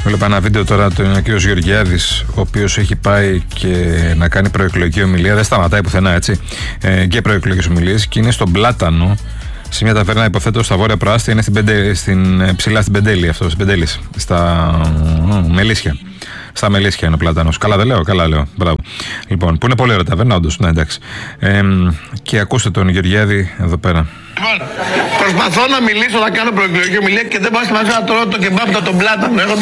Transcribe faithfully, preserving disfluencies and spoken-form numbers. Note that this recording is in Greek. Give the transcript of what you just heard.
Βλέπα ένα βίντεο τώρα, το είναι ο κ. Γεωργιάδης, ο οποίος έχει πάει και να κάνει προεκλογική ομιλία. Δεν σταματάει πουθενά, έτσι. Ε, και προεκλογικές ομιλίες, και είναι στον Πλάτανο, σε μια ταβέρνα, υποθέτω στα βόρεια προάστια, είναι στην, Πεντε, στην, ψηλά στην Πεντέλη, αυτό, στην Πεντέλης, στα uh, Μελίσια. Στα Μελίσια είναι ο Πλάτανος. Καλά δεν λέω, καλά λέω. Μπράβο. Λοιπόν, που είναι πολύ ωραία ταβέρνα, όντως. Ναι, εντάξει. Ε, και ακούστε τον Γεωργιάδη εδώ πέρα. Προσπαθώ να μιλήσω, να κάνω προεκλογική ομιλία και δεν πάω να τρώω το κεμπάπ τον Πλάτανο.